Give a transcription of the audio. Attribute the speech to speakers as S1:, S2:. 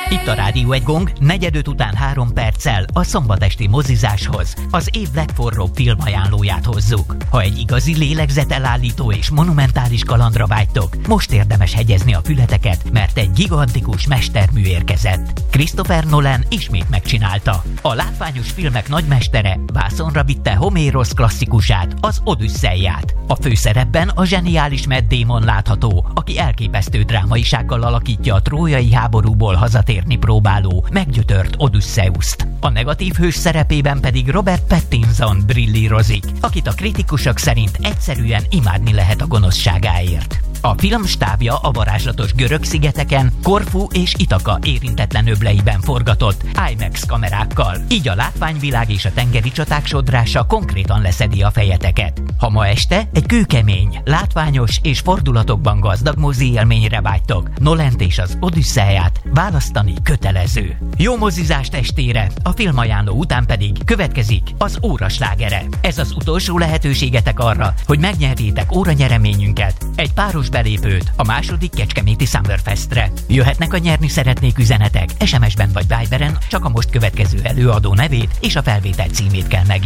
S1: Itt a Rádió Egy Gong, 4:05 után 3 perccel a szombatesti mozizáshoz az év legforróbb filmajánlóját hozzuk. Ha egy igazi lélegzetelállító és monumentális kalandra vágytok, most érdemes hegyezni a fületeket, mert egy gigantikus mestermű érkezett. Christopher Nolan ismét megcsinálta. A látványos filmek nagymestere vászonra vitte Homérosz klasszikusát, az Odüsszeiát. A főszerepben a zseniális Matt Damon látható, aki elképesztő drámaisággal alakítja a trójai háborúból hazatérni próbáló, meggyötört Odüsszeuszt. A negatív hős szerepében pedig Robert Pattinson brillírozik, akit a kritikusok szerint egyszerűen imádni lehet a gonoszságáért. A film stábja a varázslatos görög szigeteken, Korfu és Itaka érintetlen öbleiben forgatott IMAX kamerákkal, így a látványvilág és a tengeri csaták sodrása konkrétan leszedi a fejeteket. Ha ma este egy kőkemény, látványos és fordulatokban gazdag mozi élményre vágytok, Nolent és az Odüsszeiát választani kötelező. Jó mozizást estére, a filmajánló után pedig következik az óra slágere. Ez az utolsó lehetőségetek arra, hogy megnyerjétek óranyereményünket, egy páros belépőt a második Kecskeméti Summerfestre. Jöhetnek a nyerni szeretnék üzenetek, SMS-ben vagy Viberen, csak a most következő előadó nevét és a felvétel címét kell megjelölni.